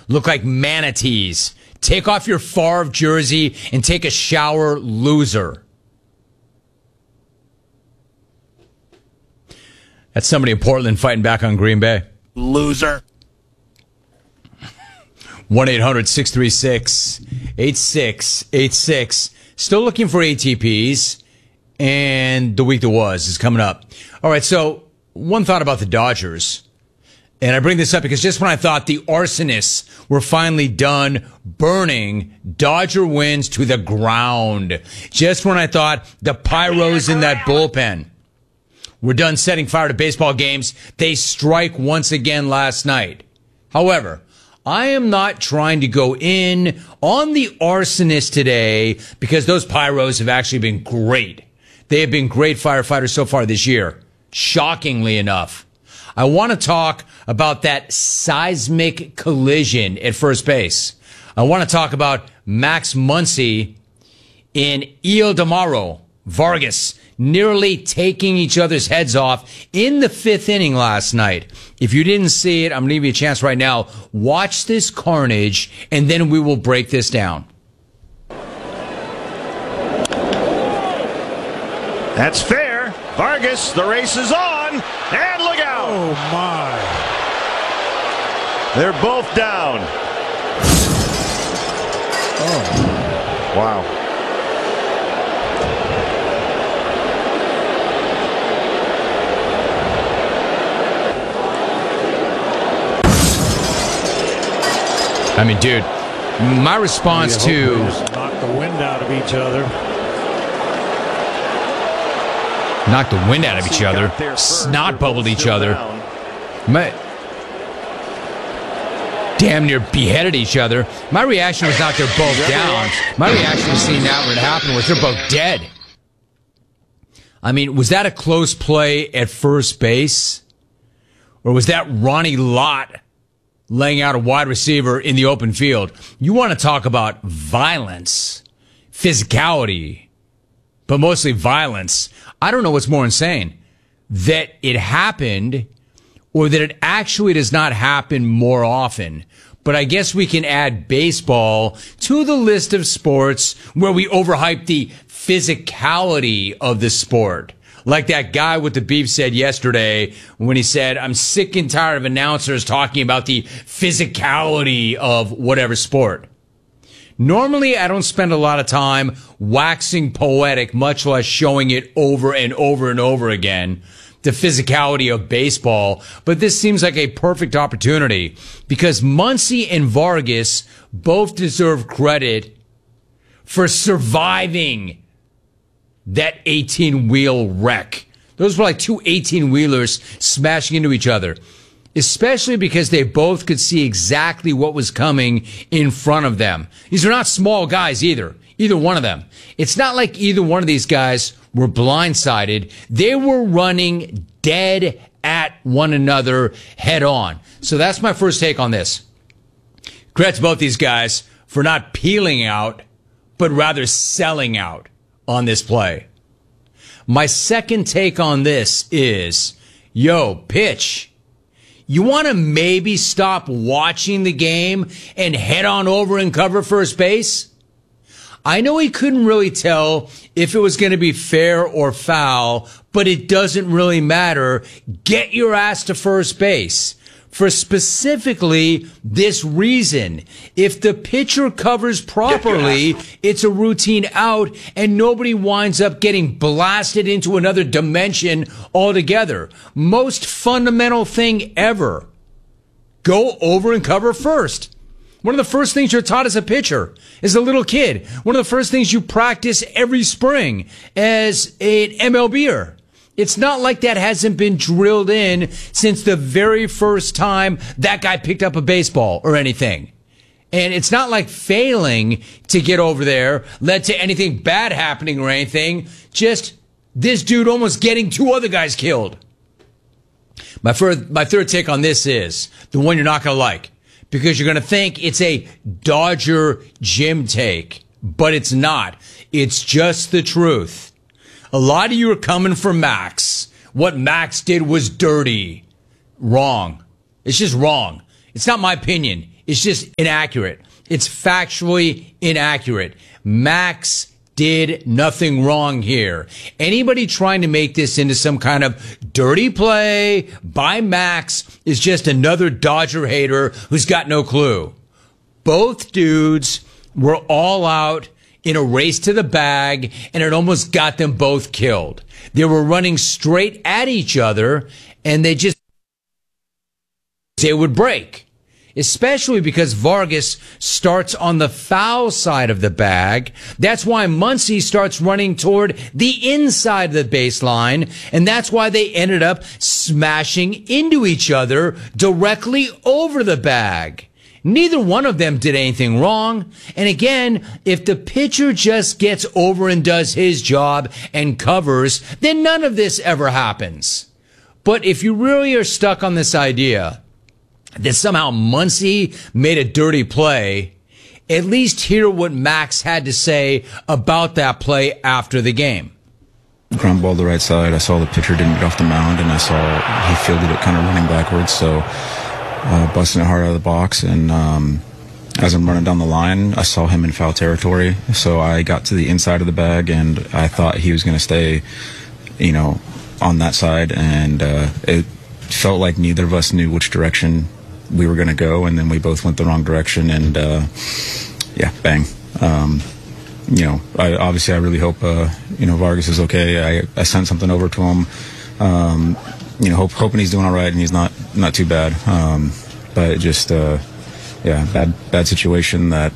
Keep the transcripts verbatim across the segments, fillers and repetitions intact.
look like manatees. Take off your Favre jersey and take a shower, loser. That's somebody in Portland fighting back on Green Bay. Loser. one eight hundred six three six eight six eight six. Still looking for A T Ps, and the week that was is coming up. All right, so one thought about the Dodgers. And I bring this up because just when I thought the arsonists were finally done burning, Dodger wins to the ground. Just when I thought the pyros in that bullpen were done setting fire to baseball games, they strike once again last night. However, I am not trying to go in on the arsonists today because those pyros have actually been great. They have been great firefighters so far this year, shockingly enough. I want to talk about that seismic collision at first base. I want to talk about Max Muncy and Ildemaro Vargas nearly taking each other's heads off in the fifth inning last night. If you didn't see it, I'm going to give you a chance right now. Watch this carnage, and then we will break this down. That's fair. Vargas, the race is on, and look out. Oh, my. They're both down. Oh. Wow. I mean, dude, my response to... Knock the wind out of each other. Knock the wind out of each other. Snot bubbled each other. My, damn near beheaded each other. My reaction was not they're both down. My reaction was seeing that when it happened was they're both dead. I mean, was that a close play at first base? Or was that Ronnie Lott laying out a wide receiver in the open field? You want to talk about violence, physicality, but mostly violence. I don't know what's more insane, that it happened or that it actually does not happen more often. But I guess we can add baseball to the list of sports where we overhype the physicality of the sport. Like that guy with the beef said yesterday when he said, I'm sick and tired of announcers talking about the physicality of whatever sport. Normally, I don't spend a lot of time waxing poetic, much less showing it over and over and over again, the physicality of baseball. But this seems like a perfect opportunity because Muncy and Vargas both deserve credit for surviving that eighteen-wheel wreck. Those were like two eighteen-wheelers smashing into each other, especially because they both could see exactly what was coming in front of them. These are not small guys either, either one of them. It's not like either one of these guys were blindsided. They were running dead at one another head on. So that's my first take on this. Credit to both these guys for not peeling out, but rather selling out on this play. My second take on this is, yo, pitch. You want to maybe stop watching the game and head on over and cover first base? I know he couldn't really tell if it was going to be fair or foul, but it doesn't really matter. Get your ass to first base. For specifically this reason. If the pitcher covers properly, it's a routine out and nobody winds up getting blasted into another dimension altogether. Most fundamental thing ever. Go over and cover first. One of the first things you're taught as a pitcher, as a little kid. One of the first things you practice every spring as an M L B er. It's not like that hasn't been drilled in since the very first time that guy picked up a baseball or anything. And it's not like failing to get over there led to anything bad happening or anything. Just this dude almost getting two other guys killed. My third, my third take on this is the one you're not going to like because you're going to think it's a Dodger Jim take, but it's not. It's just the truth. A lot of you are coming for Max. What Max did was dirty. Wrong. It's just wrong. It's not my opinion. is just inaccurate. It's factually inaccurate. Max did nothing wrong here. Anybody trying to make this into some kind of dirty play by Max is just another Dodger hater who's got no clue. Both dudes were all out in a race to the bag, and it almost got them both killed. They were running straight at each other, and they just, they would break. Especially because Vargas starts on the foul side of the bag. That's why Muncy starts running toward the inside of the baseline, and that's why they ended up smashing into each other directly over the bag. Neither one of them did anything wrong. And again, if the pitcher just gets over and does his job and covers, then none of this ever happens. But if you really are stuck on this idea that somehow Muncy made a dirty play, at least hear what Max had to say about that play after the game. Ground ball to the right side. I saw the pitcher didn't get off the mound, and I saw he fielded it kind of running backwards, so uh, busting it hard out of the box. And um, as I'm running down the line, I saw him in foul territory, so I got to the inside of the bag, and I thought he was going to stay, you know, on that side, and uh, it felt like neither of us knew which direction we were going to go, and then we both went the wrong direction, and uh, yeah, bang. Um, you know, I, obviously I really hope, uh, you know, Vargas is okay. I, I sent something over to him, um, you know, hope, hoping he's doing all right and he's not, not too bad. Um, but it just, uh, yeah, bad, bad situation that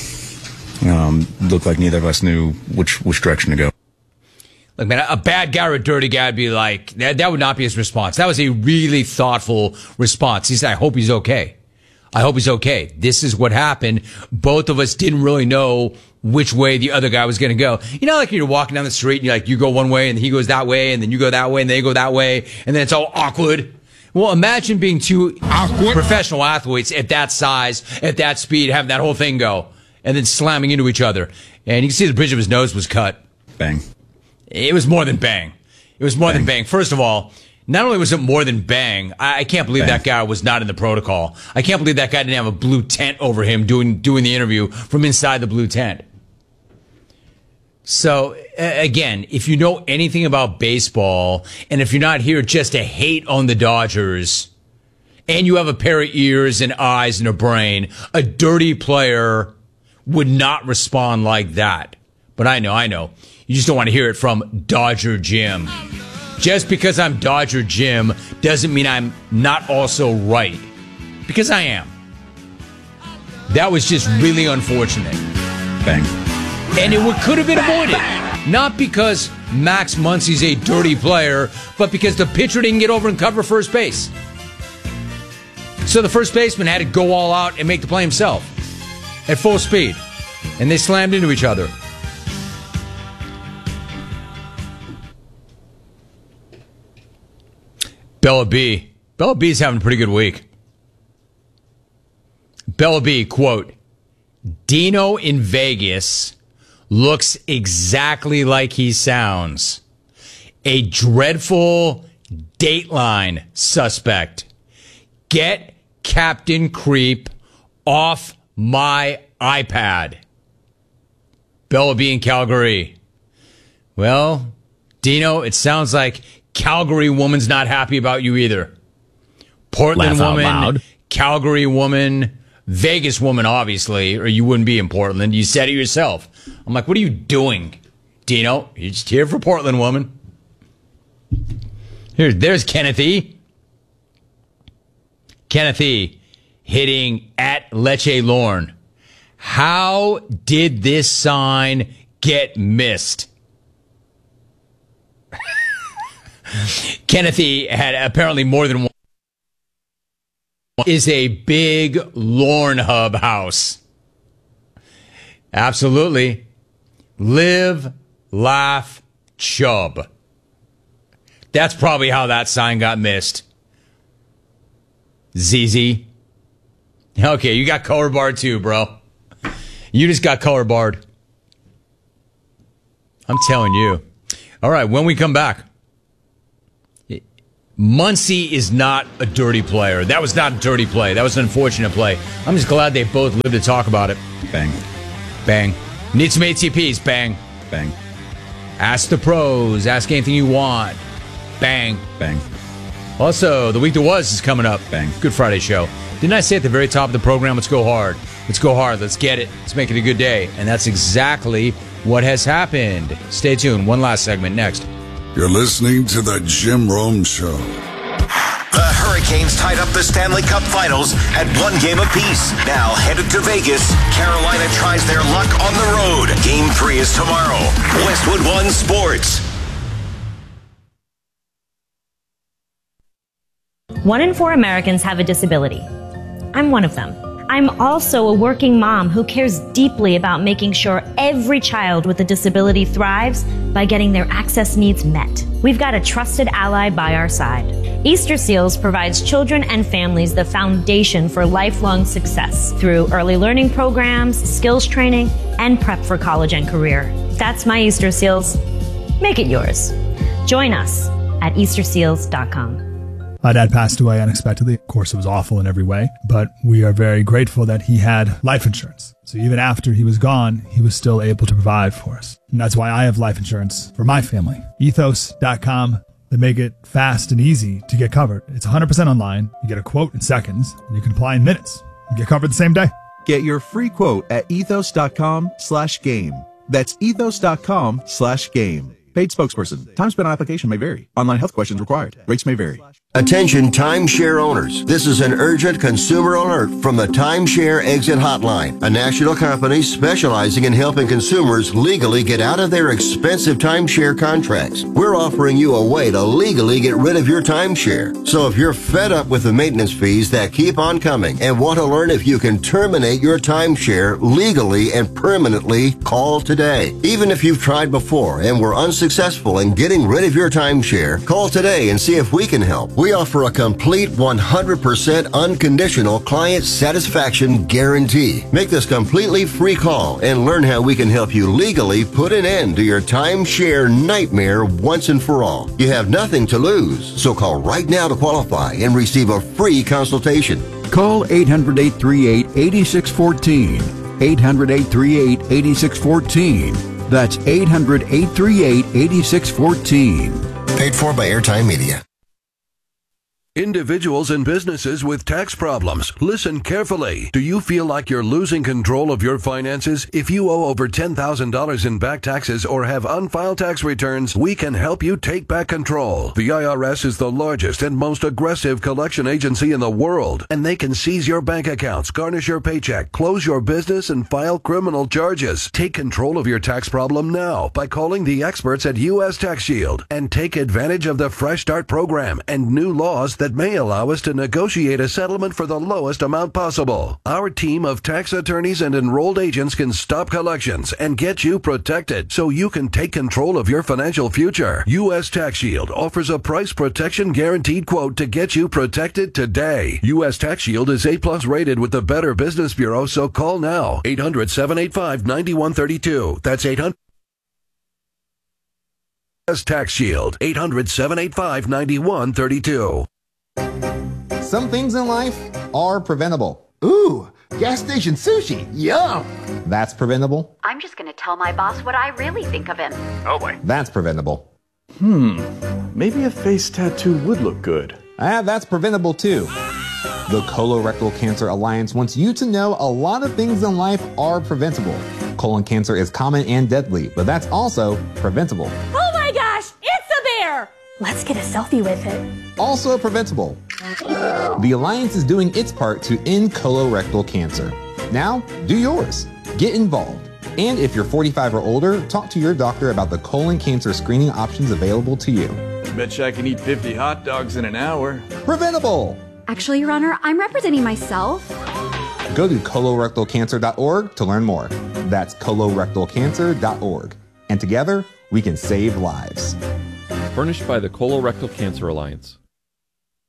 um, looked like neither of us knew which, which direction to go. Look, man, a bad guy or a dirty guy would be like, that, that would not be his response. That was a really thoughtful response. He said, I hope he's okay. I hope he's okay. This is what happened. Both of us didn't really know which way the other guy was going to go. You know, like you're walking down the street and you're like, you go one way and he goes that way and then you go that way and they go that way and then it's all awkward. Well, imagine being two awkward professional athletes at that size, at that speed, having that whole thing go and then slamming into each other. And you can see the bridge of his nose was cut. Bang. It was more than bang. It was more bang. than bang. First of all, not only was it more than bang, I, I can't believe bang. that guy was not in the protocol. I can't believe that guy didn't have a blue tent over him doing doing the interview from inside the blue tent. So, uh, again, if you know anything about baseball, and if you're not here just to hate on the Dodgers, and you have a pair of ears and eyes and a brain, a dirty player would not respond like that. But I know, I know. You just don't want to hear it from Dodger Jim. Just because I'm Dodger Jim doesn't mean I'm not also right. Because I am. That was just really unfortunate. Bang. And it could have been avoided. Not because Max Muncy's a dirty player, but because the pitcher didn't get over and cover first base. So the first baseman had to go all out and make the play himself at full speed. And they slammed into each other. Bella B. Bella B's having a pretty good week. Bella B, quote, Dino in Vegas looks exactly like he sounds. A dreadful Dateline suspect. Get Captain Creep off my iPad. Bella B in Calgary. Well, Dino, it sounds like Calgary woman's not happy about you either. Portland woman, Calgary woman, Vegas woman, obviously, or you wouldn't be in Portland. You said it yourself. I'm like, what are you doing, Dino? You're just here for Portland woman. Here, there's Kenneth E. Kenneth E. hitting at Leche Lorne. How did this sign get missed? Kenneth E. had apparently more than one. Is a big Lorne Hub house. Absolutely. Live, laugh, chub. That's probably how that sign got missed. Z Z. Okay, you got color barred too, bro. You just got color barred. I'm telling you. All right, when we come back, Muncie is not a dirty player. That was not a dirty play. That was an unfortunate play. I'm just glad they both lived to talk about it. Bang. Bang. Need some A T Ps. Bang. Bang. Ask the pros. Ask anything you want. Bang. Bang. Also, the week that was is coming up. Bang. Good Friday show. Didn't I say at the very top of the program, let's go hard. Let's go hard. Let's get it. Let's make it a good day. And that's exactly what has happened. Stay tuned. One last segment next. You're listening to the Jim Rome Show. The Hurricanes tied up the Stanley Cup Finals at one game apiece. Now headed to Vegas, Carolina tries their luck on the road. Game three is tomorrow. Westwood One Sports. One in four Americans have a disability. I'm one of them. I'm also a working mom who cares deeply about making sure every child with a disability thrives by getting their access needs met. We've got a trusted ally by our side. Easter Seals provides children and families the foundation for lifelong success through early learning programs, skills training, and prep for college and career. That's my Easter Seals. Make it yours. Join us at easter seals dot com. My dad passed away unexpectedly. Of course, it was awful in every way, but we are very grateful that he had life insurance. So even after he was gone, he was still able to provide for us. And that's why I have life insurance for my family. ethos dot com. They make it fast and easy to get covered. It's one hundred percent online. You get a quote in seconds, and you can apply in minutes. You get covered the same day. Get your free quote at ethos dot com slash game. That's ethos dot com slash game. Paid spokesperson. Time spent on application may vary. Online health questions required. Rates may vary. Attention timeshare owners. This is an urgent consumer alert from the Timeshare Exit Hotline, a national company specializing in helping consumers legally get out of their expensive timeshare contracts. We're offering you a way to legally get rid of your timeshare. So if you're fed up with the maintenance fees that keep on coming and want to learn if you can terminate your timeshare legally and permanently, call today. Even if you've tried before and were unsuccessful in getting rid of your timeshare, call today and see if we can help. We offer a complete one hundred percent unconditional client satisfaction guarantee. Make this completely free call and learn how we can help you legally put an end to your timeshare nightmare once and for all. You have nothing to lose, so call right now to qualify and receive a free consultation. Call eight hundred, eight three eight, eight six one four. eight hundred, eight three eight, eight six one four. That's eight hundred, eight three eight, eight six one four. Paid for by Airtime Media. Individuals and businesses with tax problems, listen carefully. Do you feel like you're losing control of your finances? If you owe over ten thousand dollars in back taxes or have unfiled tax returns, we can help you take back control. The I R S is the largest and most aggressive collection agency in the world, and they can seize your bank accounts, garnish your paycheck, close your business, and file criminal charges. Take control of your tax problem now by calling the experts at U S Tax Shield and take advantage of the Fresh Start program and new laws that may allow us to negotiate a settlement for the lowest amount possible. Our team of tax attorneys and enrolled agents can stop collections and get you protected so you can take control of your financial future. U S Tax Shield offers a price protection guaranteed quote to get you protected today. U S Tax Shield is A plus rated with the Better Business Bureau, so call now. eight hundred, seven eight five, nine one three two. That's eight hundred. U S Tax Shield. eight hundred, seven eight five, nine one three two. Some things in life are preventable. Ooh, gas station sushi. Yum. That's preventable. I'm just going to tell my boss what I really think of him. Oh boy. That's preventable. Hmm. Maybe a face tattoo would look good. Ah, that's preventable too. The Colorectal Cancer Alliance wants you to know a lot of things in life are preventable. Colon cancer is common and deadly, but that's also preventable. Oh my gosh, it's a bear! Let's get a selfie with it. Also preventable. The Alliance is doing its part to end colorectal cancer. Now, do yours. Get involved. And if you're forty-five or older, talk to your doctor about the colon cancer screening options available to you. Betcha I can eat fifty hot dogs in an hour. Preventable! Actually, Your Honor, I'm representing myself. Go to colorectal cancer dot org to learn more. That's colorectal cancer dot org. And together, we can save lives. Furnished by the Colorectal Cancer Alliance.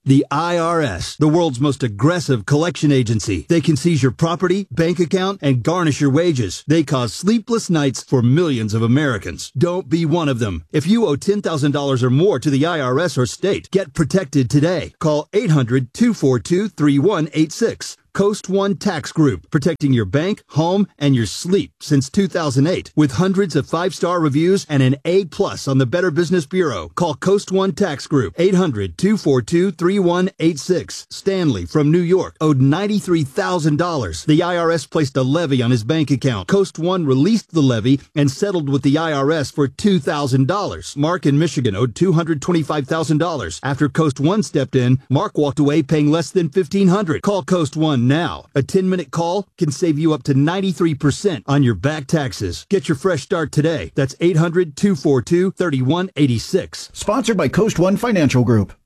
The I R S, the world's most aggressive collection agency. They can seize your property, bank account, and garnish your wages. They cause sleepless nights for millions of Americans. Don't be one of them. If you owe ten thousand dollars or more to the I R S or state, get protected today. Call eight hundred, two four two, three one eight six. Coast One Tax Group, protecting your bank, home, and your sleep since two thousand eight. With hundreds of five-star reviews and an A plus on the Better Business Bureau. Call Coast One Tax Group, eight hundred, two four two, three one eight six. Stanley from New York owed ninety-three thousand dollars. The I R S placed a levy on his bank account. Coast One released the levy and settled with the I R S for two thousand dollars. Mark in Michigan owed two hundred twenty-five thousand dollars. After Coast One stepped in, Mark walked away paying less than fifteen hundred dollars. Call Coast One now. A ten-minute call can save you up to ninety-three percent on your back taxes. Get your fresh start today. That's eight hundred, two four two, three one eight six. Sponsored by Coast One Financial Group.